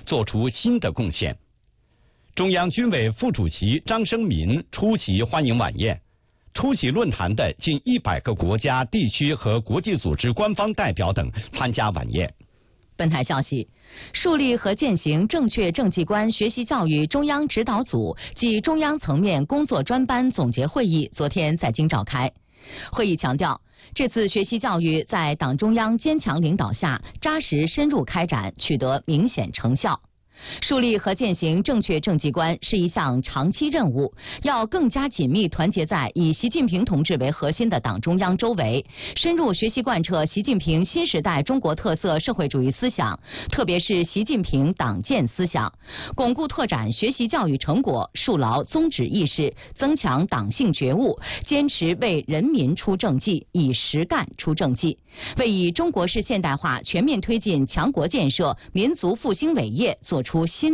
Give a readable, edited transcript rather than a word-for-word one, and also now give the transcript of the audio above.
做出新的贡献。中央军委副主席张生民出席欢迎晚宴。出席论坛的近100个国家、地区和国际组织官方代表等参加晚宴。 本台消息，树立和践行正确政绩观学习教育中央指导组暨中央层面工作专班总结会议昨天在京召开。会议强调，这次学习教育在党中央坚强领导下扎实深入开展，取得明显成效。树立和践行正确政绩观是一项长期任务，要更加紧密团结在以习近平同志为核心的党中央周围，深入学习贯彻习近平新时代中国特色社会主义思想，特别是习近平党建思想，巩固拓展学习教育成果，树牢宗旨意识，增强党性觉悟，坚持为人民出政绩，以实干出政绩，为以中国式现代化全面推进强国建设、民族复兴伟业做出新